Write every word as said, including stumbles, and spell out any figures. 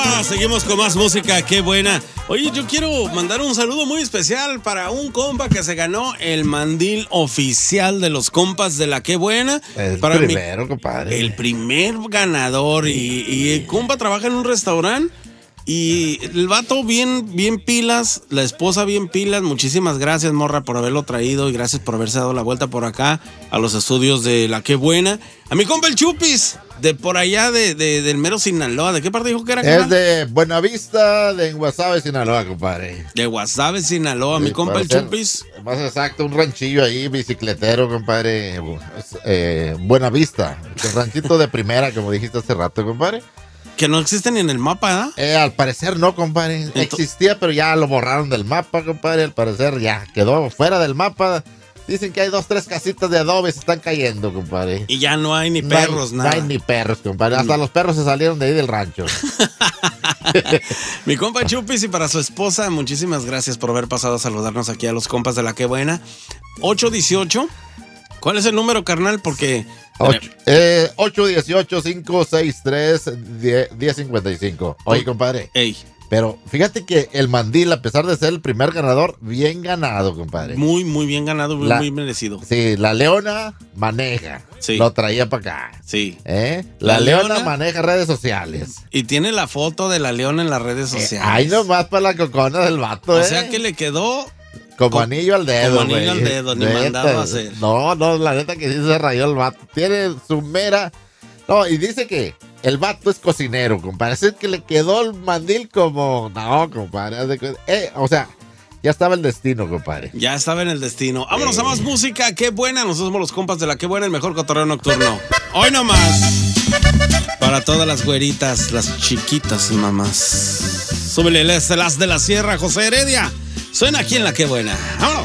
Ah, seguimos con más música, qué buena. Oye, yo quiero mandar un saludo muy especial para un compa que se ganó el mandil oficial de los compas de la Qué Buena. El para primero, mi, compadre. El primer ganador. Y, y el compa trabaja en un restaurante. Y el vato bien, bien pilas, la esposa bien pilas. Muchísimas gracias, morra, por haberlo traído y gracias por haberse dado la vuelta por acá a los estudios de la Qué Buena. A mi compa el Chupis, de por allá de, de, del mero Sinaloa. ¿De qué parte dijo que era? Es carnal? de Buenavista, de Guasave, Sinaloa, compadre. De Guasave, Sinaloa. Sí, mi compa para el ser Chupis. Más exacto, un ranchillo ahí, bicicletero, compadre. Eh, Buenavista, un ranchito de primera, como dijiste hace rato, compadre. Que no existe ni en el mapa, ¿eh? Eh, al parecer no, compadre. Ento- Existía, pero ya lo borraron del mapa, compadre. Al parecer ya quedó fuera del mapa. Dicen que hay dos, tres casitas de adobe, se están cayendo, compadre. Y ya no hay ni No hay- perros, no nada. hay ni perros, compadre. Hasta Mm. los perros se salieron de ahí del rancho. Mi compa Chupis y para su esposa, muchísimas gracias por haber pasado a saludarnos aquí a los compas de la Qué Buena. ocho dieciocho. ¿Cuál es el número, carnal? Porque... ocho dieciocho, cinco sesenta y tres, diez cincuenta y cinco. Oye, compadre. Ey, Pero fíjate que el mandil, a pesar de ser el primer ganador, bien ganado, compadre. muy, muy bien ganado, muy, La- muy merecido. Sí, la Leona maneja. Sí. Lo traía para acá. Sí. ¿Eh? La, La Leona, Leona maneja redes sociales. Y tiene la foto de la leona en las redes Eh, sociales. Ahí nomás para la cocona del vato, O ¿eh? sea que le quedó... Como co- anillo al dedo, como anillo güey. al dedo, ni Neta. mandado a hacer. No, no, la neta que sí se rayó el vato. Tiene su mera... No, y dice que el vato es cocinero, compadre. Así que le quedó el mandil como... No, compadre. haz de cu- Eh, o sea, ya estaba el destino, compadre. Ya estaba en el destino. Vámonos Sí. a más música. Qué buena. Nosotros somos los compas de la Qué Buena, el mejor cotorreo nocturno. Hoy nomás. Para todas las güeritas, las chiquitas y mamás. Súbele las las de la sierra, José Heredia. Suena aquí en la Qué Buena. Vámonos.